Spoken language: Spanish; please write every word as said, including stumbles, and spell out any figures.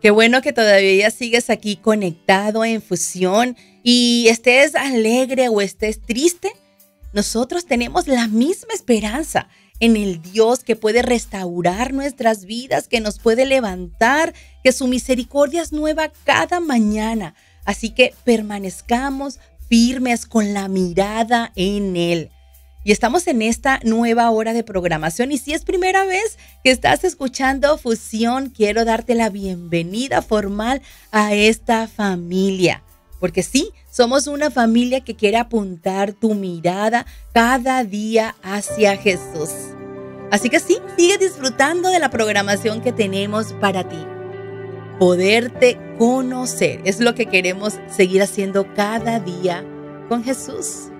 Qué bueno que todavía sigues aquí conectado en Fusión y estés alegre o estés triste. Nosotros tenemos la misma esperanza en el Dios que puede restaurar nuestras vidas, que nos puede levantar, que su misericordia es nueva cada mañana. Así que permanezcamos firmes con la mirada en Él. Y estamos en esta nueva hora de programación y si es primera vez que estás escuchando Fusión, quiero darte la bienvenida formal a esta familia. Porque sí, somos una familia que quiere apuntar tu mirada cada día hacia Jesús. Así que sí, sigue disfrutando de la programación que tenemos para ti. Poderte conocer es lo que queremos seguir haciendo cada día con Jesús.